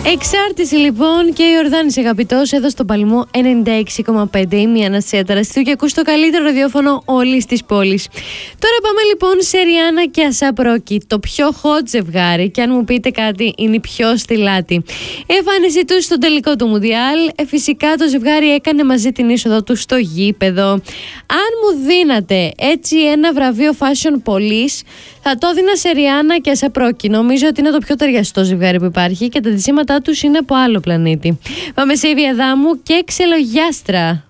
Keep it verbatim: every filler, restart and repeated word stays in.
Εξάρτηση λοιπόν και η Ιορδάνης αγαπητός εδώ στο Παλμό ενενήντα έξι κόμμα πέντε. Είμαι η Αναστασία Ταραστίου και ακούς το καλύτερο ραδιόφωνο όλης της πόλης. Τώρα πάμε λοιπόν σε Ριάννα και Ασάπ Ρόκι, το πιο hot ζευγάρι, και αν μου πείτε κάτι είναι η πιο στυλάτη. Η εμφάνισή τους στον τελικό του Μουντιάλ, ε, φυσικά το ζευγάρι έκανε μαζί την είσοδο του στο γήπεδο. Αν μου δίνατε έτσι ένα βραβείο Fashion Police, θα το δίνα σε Ριάννα και Ασάπ Ρόκι. Νομίζω ότι είναι το πιο ταιριαστό ζευγάρι που υπάρχει και τα ντυσίματά τους είναι από άλλο πλανήτη. Πάμε σε Ήβη Αδάμου και Ξελογιάστρα.